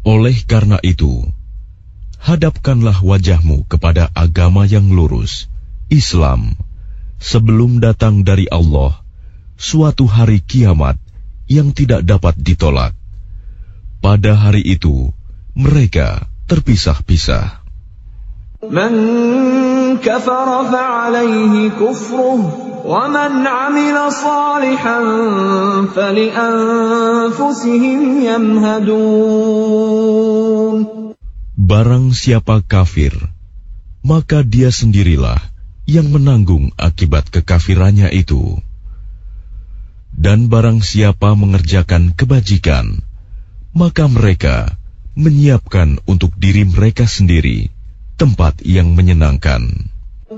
Oleh karena itu, hadapkanlah wajahmu kepada agama yang lurus, Islam, sebelum datang dari Allah suatu hari kiamat yang tidak dapat ditolak. Pada hari itu, mereka terpisah-pisah. Man kafara fa'alayhi kufruh, wa man 'amila salihan fali'anfusihim yamhadun. Barang siapa kafir, maka dia sendirilah yang menanggung akibat kekafirannya itu. Dan barang siapa mengerjakan kebajikan, maka mereka menyiapkan untuk diri mereka sendiri tempat yang menyenangkan.